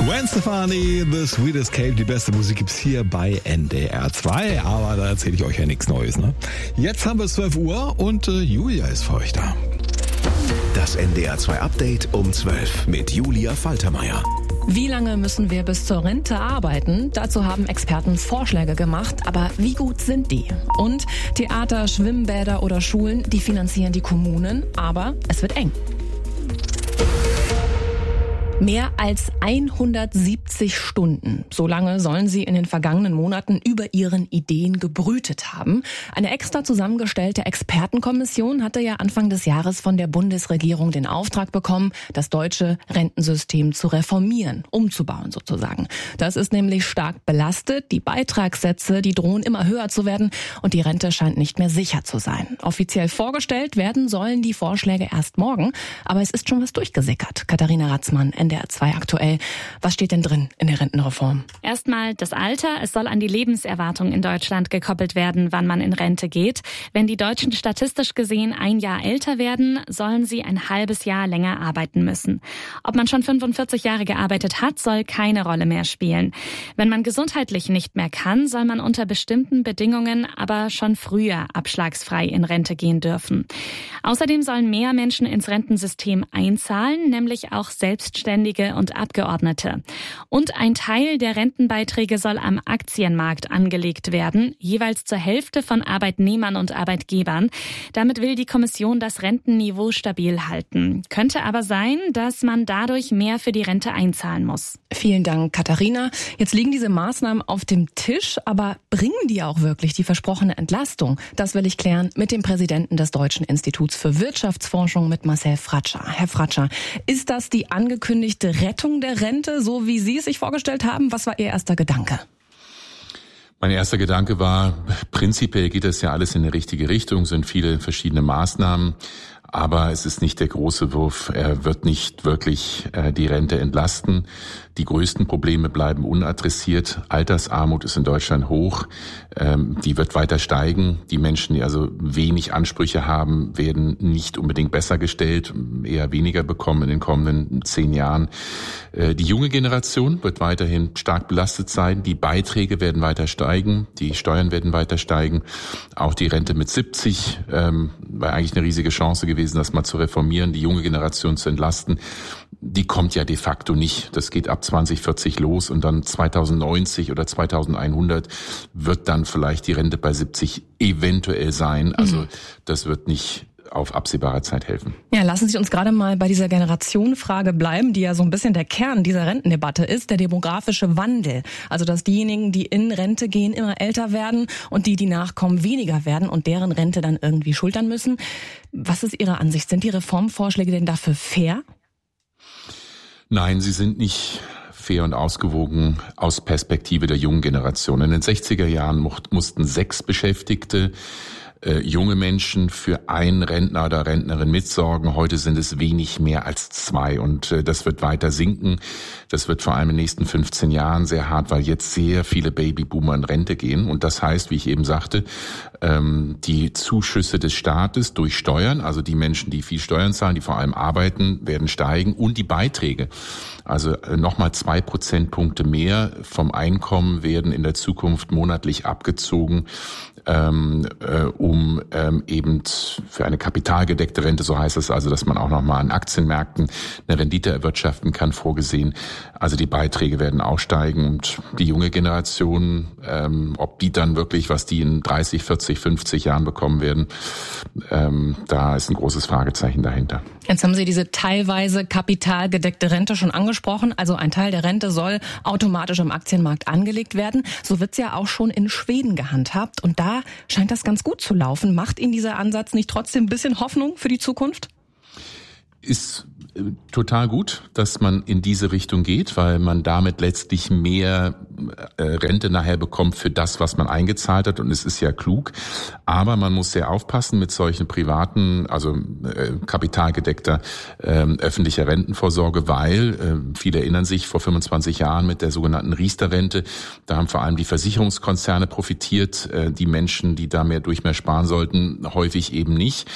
Gwen Stefani, The Sweet Escape, die beste Musik gibt's hier bei NDR 2, aber da erzähle ich euch ja nichts Neues, ne? Jetzt haben wir 12 Uhr und Julia ist für euch da. Das NDR 2 Update um 12 mit Julia Faltermeier. Wie lange müssen wir bis zur Rente arbeiten? Dazu haben Experten Vorschläge gemacht, aber wie gut sind die? Und Theater, Schwimmbäder oder Schulen, die finanzieren die Kommunen, aber es wird eng. Mehr als 170 Stunden. So lange sollen sie in den vergangenen Monaten über ihren Ideen gebrütet haben. Eine extra zusammengestellte Expertenkommission hatte ja Anfang des Jahres von der Bundesregierung den Auftrag bekommen, das deutsche Rentensystem zu reformieren, umzubauen sozusagen. Das ist nämlich stark belastet. Die Beitragssätze, die drohen immer höher zu werden und die Rente scheint nicht mehr sicher zu sein. Offiziell vorgestellt werden sollen die Vorschläge erst morgen, aber es ist schon was durchgesickert. Katharina Ratzmann, NDR 2 aktuell. Was steht denn drin in der Rentenreform? Erstmal das Alter. Es soll an die Lebenserwartung in Deutschland gekoppelt werden, wann man in Rente geht. Wenn die Deutschen statistisch gesehen ein Jahr älter werden, sollen sie ein halbes Jahr länger arbeiten müssen. Ob man schon 45 Jahre gearbeitet hat, soll keine Rolle mehr spielen. Wenn man gesundheitlich nicht mehr kann, soll man unter bestimmten Bedingungen aber schon früher abschlagsfrei in Rente gehen dürfen. Außerdem sollen mehr Menschen ins Rentensystem einzahlen, nämlich auch Selbstständige und Abgeordnete. Und ein Teil der Rentenbeiträge soll am Aktienmarkt angelegt werden, jeweils zur Hälfte von Arbeitnehmern und Arbeitgebern. Damit will die Kommission das Rentenniveau stabil halten. Könnte aber sein, dass man dadurch mehr für die Rente einzahlen muss. Vielen Dank, Katharina. Jetzt liegen diese Maßnahmen auf dem Tisch, aber bringen die auch wirklich die versprochene Entlastung? Das will ich klären mit dem Präsidenten des Deutschen Instituts für Wirtschaftsforschung, mit Marcel Fratscher. Herr Fratscher, ist das die angekündigte Rettung der Rente, so wie Sie es sich vorgestellt haben? Was war Ihr erster Gedanke? Mein erster Gedanke war, prinzipiell geht das ja alles in die richtige Richtung, sind viele verschiedene Maßnahmen, aber es ist nicht der große Wurf. Er wird nicht wirklich die Rente entlasten. Die größten Probleme bleiben unadressiert. Altersarmut ist in Deutschland hoch. Die wird weiter steigen. Die Menschen, die also wenig Ansprüche haben, werden nicht unbedingt besser gestellt, eher weniger bekommen in den kommenden 10 Jahren. Die junge Generation wird weiterhin stark belastet sein. Die Beiträge werden weiter steigen. Die Steuern werden weiter steigen. Auch die Rente mit 70 war eigentlich eine riesige Chance gewesen, das mal zu reformieren, die junge Generation zu entlasten. Die kommt ja de facto nicht. Das geht ab 2040 los und dann 2090 oder 2100 wird dann vielleicht die Rente bei 70 eventuell sein. Also das wird nicht auf absehbare Zeit helfen. Ja, lassen Sie uns gerade mal bei dieser Generationenfrage bleiben, die ja so ein bisschen der Kern dieser Rentendebatte ist, der demografische Wandel. Also, dass diejenigen, die in Rente gehen, immer älter werden und die nachkommen, weniger werden und deren Rente dann irgendwie schultern müssen. Was ist Ihre Ansicht? Sind die Reformvorschläge denn dafür fair? Nein, sie sind nicht fair und ausgewogen aus Perspektive der jungen Generation. In den 60er Jahren mussten 6 Beschäftigte junge Menschen für einen Rentner oder Rentnerin mitsorgen. Heute sind es wenig mehr als 2 und das wird weiter sinken. Das wird vor allem in den nächsten 15 Jahren sehr hart, weil jetzt sehr viele Babyboomer in Rente gehen und das heißt, wie ich eben sagte, die Zuschüsse des Staates durch Steuern, also die Menschen, die viel Steuern zahlen, die vor allem arbeiten, werden steigen und die Beiträge. Also nochmal 2 Prozentpunkte mehr vom Einkommen werden in der Zukunft monatlich abgezogen, um eben für eine kapitalgedeckte Rente, so heißt es also, dass man auch nochmal an Aktienmärkten eine Rendite erwirtschaften kann, vorgesehen. Also die Beiträge werden auch steigen und die junge Generation, ob die dann wirklich, was die in 30, 40, 50 Jahren bekommen werden, da ist ein großes Fragezeichen dahinter. Jetzt haben Sie diese teilweise kapitalgedeckte Rente schon angesprochen. Also ein Teil der Rente soll automatisch im Aktienmarkt angelegt werden. So wird's ja auch schon in Schweden gehandhabt. Und da scheint das ganz gut zu laufen. Macht Ihnen dieser Ansatz nicht trotzdem ein bisschen Hoffnung für die Zukunft? Ist total gut, dass man in diese Richtung geht, weil man damit letztlich mehr Rente nachher bekommt für das, was man eingezahlt hat. Und es ist ja klug. Aber man muss sehr aufpassen mit solchen privaten, also kapitalgedeckter öffentlicher Rentenvorsorge, weil viele erinnern sich vor 25 Jahren mit der sogenannten Riester-Rente. Da haben vor allem die Versicherungskonzerne profitiert, die Menschen, die da mehr sparen sollten, häufig eben nicht.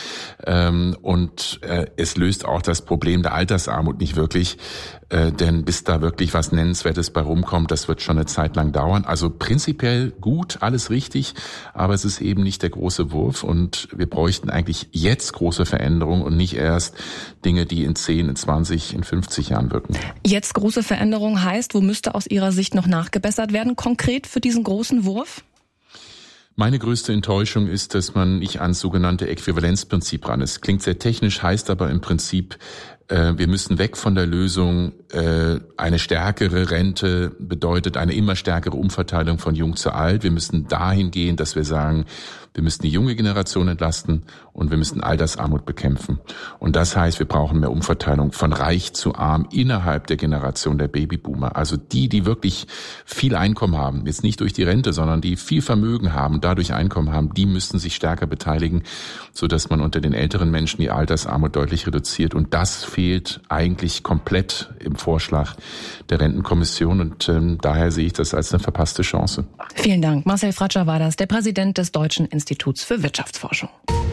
Und es löst auch das Problem der Altersarmut nicht wirklich, denn bis da wirklich was Nennenswertes bei rumkommt, das wird schon eine Zeit lang dauern. Also prinzipiell gut, alles richtig, aber es ist eben nicht der große Wurf und wir bräuchten eigentlich jetzt große Veränderungen und nicht erst Dinge, die in 10, in 20, in 50 Jahren wirken. Jetzt große Veränderung heißt, wo müsste aus Ihrer Sicht noch nachgebessert werden, konkret für diesen großen Wurf? Meine größte Enttäuschung ist, dass man nicht ans sogenannte Äquivalenzprinzip ran ist. Klingt sehr technisch, heißt aber im Prinzip, wir müssen weg von der Lösung, eine stärkere Rente bedeutet eine immer stärkere Umverteilung von jung zu alt. Wir müssen dahin gehen, dass wir sagen, wir müssen die junge Generation entlasten und wir müssen Altersarmut bekämpfen. Und das heißt, wir brauchen mehr Umverteilung von reich zu arm innerhalb der Generation der Babyboomer. Also die wirklich viel Einkommen haben, jetzt nicht durch die Rente, sondern die viel Vermögen haben, dadurch Einkommen haben, die müssten sich stärker beteiligen, sodass man unter den älteren Menschen die Altersarmut deutlich reduziert. Und das fehlt eigentlich komplett im Vorschlag der Rentenkommission und daher sehe ich das als eine verpasste Chance. Vielen Dank. Marcel Fratscher war das, der Präsident des Deutschen Instituts für Wirtschaftsforschung.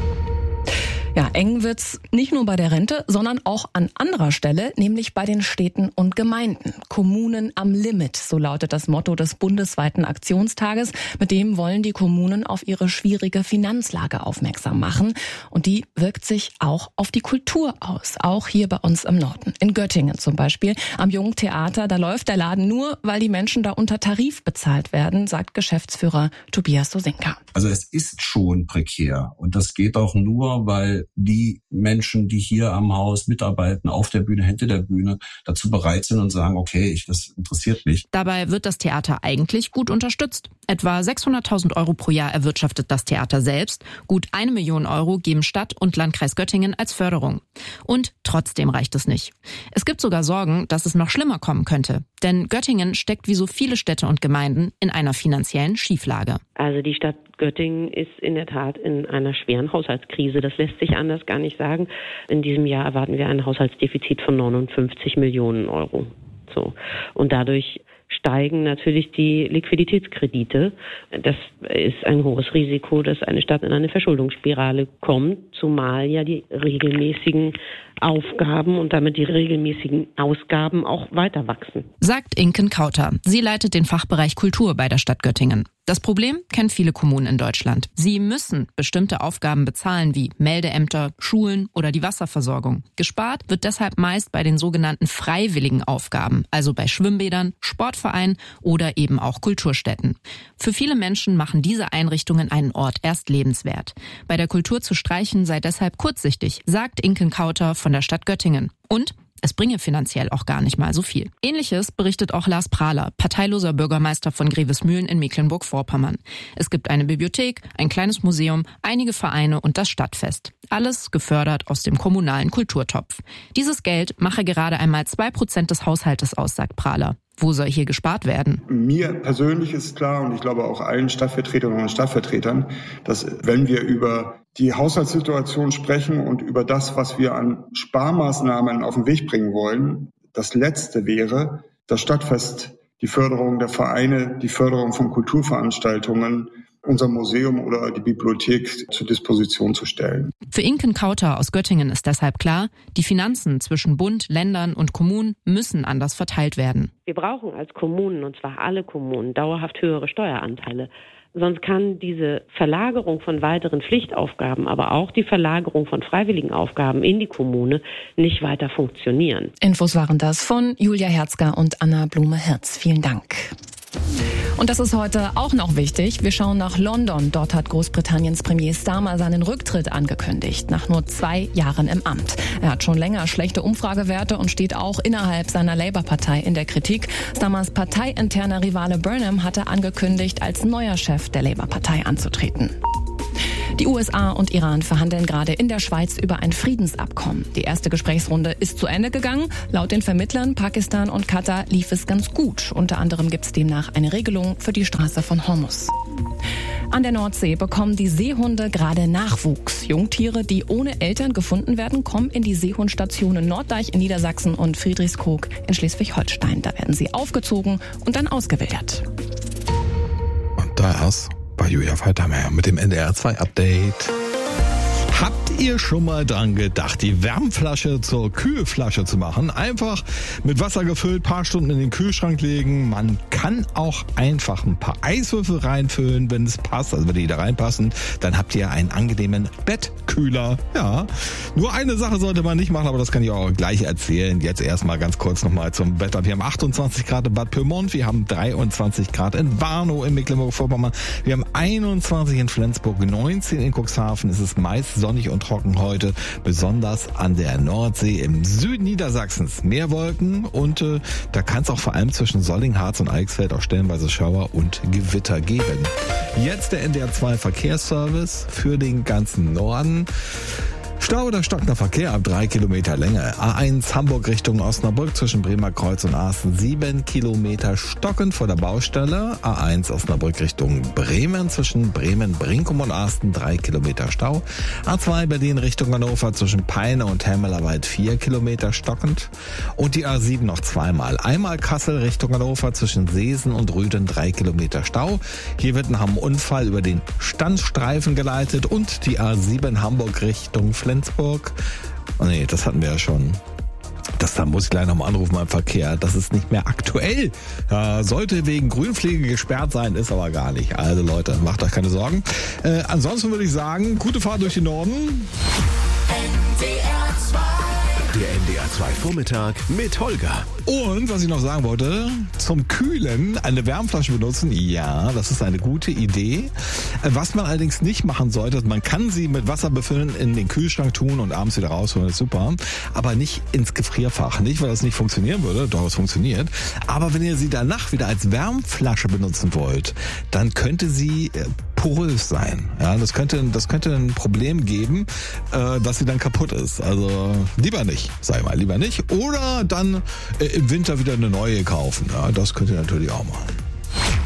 Ja, eng wird's nicht nur bei der Rente, sondern auch an anderer Stelle, nämlich bei den Städten und Gemeinden. Kommunen am Limit, so lautet das Motto des bundesweiten Aktionstages. Mit dem wollen die Kommunen auf ihre schwierige Finanzlage aufmerksam machen. Und die wirkt sich auch auf die Kultur aus, auch hier bei uns im Norden. In Göttingen zum Beispiel, am Jungen Theater, da läuft der Laden nur, weil die Menschen da unter Tarif bezahlt werden, sagt Geschäftsführer Tobias Sosinka. Also es ist schon prekär und das geht auch nur, weil die Menschen, die hier am Haus mitarbeiten, auf der Bühne, hinter der Bühne, dazu bereit sind und sagen, okay, das interessiert mich. Dabei wird das Theater eigentlich gut unterstützt. Etwa 600.000 € pro Jahr erwirtschaftet das Theater selbst. Gut 1 Million € geben Stadt und Landkreis Göttingen als Förderung. Und trotzdem reicht es nicht. Es gibt sogar Sorgen, dass es noch schlimmer kommen könnte. Denn Göttingen steckt wie so viele Städte und Gemeinden in einer finanziellen Schieflage. Also die Stadt Göttingen ist in der Tat in einer schweren Haushaltskrise. Das lässt sich anders gar nicht sagen. In diesem Jahr erwarten wir ein Haushaltsdefizit von 59 Millionen €. So. Und dadurch steigen natürlich die Liquiditätskredite. Das ist ein hohes Risiko, dass eine Stadt in eine Verschuldungsspirale kommt, zumal ja die regelmäßigen Aufgaben und damit die regelmäßigen Ausgaben auch weiter wachsen. Sagt Inken Kauter. Sie leitet den Fachbereich Kultur bei der Stadt Göttingen. Das Problem kennen viele Kommunen in Deutschland. Sie müssen bestimmte Aufgaben bezahlen wie Meldeämter, Schulen oder die Wasserversorgung. Gespart wird deshalb meist bei den sogenannten freiwilligen Aufgaben, also bei Schwimmbädern, Sportvereinen oder eben auch Kulturstätten. Für viele Menschen machen diese Einrichtungen einen Ort erst lebenswert. Bei der Kultur zu streichen sei deshalb kurzsichtig, sagt Inken Kauter von der Stadt Göttingen. Und es bringe finanziell auch gar nicht mal so viel. Ähnliches berichtet auch Lars Prahler, parteiloser Bürgermeister von Grevesmühlen in Mecklenburg-Vorpommern. Es gibt eine Bibliothek, ein kleines Museum, einige Vereine und das Stadtfest. Alles gefördert aus dem kommunalen Kulturtopf. Dieses Geld mache gerade einmal 2% des Haushaltes aus, sagt Prahler. Wo soll hier gespart werden? Mir persönlich ist klar und ich glaube auch allen Stadtvertreterinnen und Stadtvertretern, dass wenn wir über die Haushaltssituation sprechen und über das, was wir an Sparmaßnahmen auf den Weg bringen wollen, das Letzte wäre, das Stadtfest, die Förderung der Vereine, die Förderung von Kulturveranstaltungen, unser Museum oder die Bibliothek zur Disposition zu stellen. Für Inken Kauter aus Göttingen ist deshalb klar, die Finanzen zwischen Bund, Ländern und Kommunen müssen anders verteilt werden. Wir brauchen als Kommunen, und zwar alle Kommunen, dauerhaft höhere Steueranteile. Sonst kann diese Verlagerung von weiteren Pflichtaufgaben, aber auch die Verlagerung von freiwilligen Aufgaben in die Kommune nicht weiter funktionieren. Infos waren das von Julia Herzger und Anna Blume-Hirz. Vielen Dank. Und das ist heute auch noch wichtig. Wir schauen nach London. Dort hat Großbritanniens Premier Starmer seinen Rücktritt angekündigt, nach nur 2 Jahren im Amt. Er hat schon länger schlechte Umfragewerte und steht auch innerhalb seiner Labour-Partei in der Kritik. Starmers parteiinterner Rivale Burnham hatte angekündigt, als neuer Chef der Labour-Partei anzutreten. Die USA und Iran verhandeln gerade in der Schweiz über ein Friedensabkommen. Die erste Gesprächsrunde ist zu Ende gegangen. Laut den Vermittlern Pakistan und Katar lief es ganz gut. Unter anderem gibt es demnach eine Regelung für die Straße von Hormuz. An der Nordsee bekommen die Seehunde gerade Nachwuchs. Jungtiere, die ohne Eltern gefunden werden, kommen in die Seehundstationen Norddeich in Niedersachsen und Friedrichskoog in Schleswig-Holstein. Da werden sie aufgezogen und dann ausgewildert. Und das war Julia Feithammer mit dem NDR 2 Update. Habt ihr schon mal dran gedacht, die Wärmflasche zur Kühlflasche zu machen? Einfach mit Wasser gefüllt, paar Stunden in den Kühlschrank legen. Man kann auch einfach ein paar Eiswürfel reinfüllen, wenn es passt. Also wenn die da reinpassen, dann habt ihr einen angenehmen Bettkühler. Ja, nur eine Sache sollte man nicht machen, aber das kann ich auch gleich erzählen. Jetzt erstmal ganz kurz nochmal zum Wetter. Wir haben 28 Grad in Bad Pyrmont, wir haben 23 Grad in Warnow in Mecklenburg-Vorpommern, wir haben 21 in Flensburg, 19 in Cuxhaven. Es ist meist sonnig und trocken heute, besonders an der Nordsee im Süden Niedersachsens. Mehr Wolken und da kann es auch vor allem zwischen Solling, Harz und Eichsfeld auch stellenweise Schauer und Gewitter geben. Jetzt der NDR 2 Verkehrsservice für den ganzen Norden. Stau oder stockender Verkehr ab 3 Kilometer Länge. A1 Hamburg Richtung Osnabrück zwischen Bremer Kreuz und Aachen 7 Kilometer stockend vor der Baustelle. A1 Osnabrück Richtung Bremen zwischen Bremen-Brinkum und Aachen 3 Kilometer Stau. A2 Berlin Richtung Hannover zwischen Peine und Hemmelerwald 4 Kilometer stockend. Und die A7 noch zweimal. Einmal Kassel Richtung Hannover zwischen Seesen und Rüden 3 Kilometer Stau. Hier wird nach einem Unfall über den Standstreifen geleitet und die A7 Hamburg Richtung Flensburg. Oh nee, das hatten wir ja schon. Da muss ich gleich nochmal anrufen beim Verkehr. Das ist nicht mehr aktuell. Sollte wegen Grünpflege gesperrt sein, ist aber gar nicht. Also Leute, macht euch keine Sorgen. Ansonsten würde ich sagen, gute Fahrt durch den Norden. Der NDR 2 Vormittag mit Holger. Und was ich noch sagen wollte, zum Kühlen eine Wärmflasche benutzen, ja, das ist eine gute Idee. Was man allerdings nicht machen sollte, man kann sie mit Wasser befüllen, in den Kühlschrank tun und abends wieder rausholen, ist super. Aber nicht ins Gefrierfach. Nicht, weil das nicht funktionieren würde, doch es funktioniert. Aber wenn ihr sie danach wieder als Wärmflasche benutzen wollt, dann könnte sie porös sein. Ja, das könnte ein Problem geben, dass sie dann kaputt ist. Also lieber nicht, sag ich mal, lieber nicht. Oder dann im Winter wieder eine neue kaufen. Ja, das könnt ihr natürlich auch machen.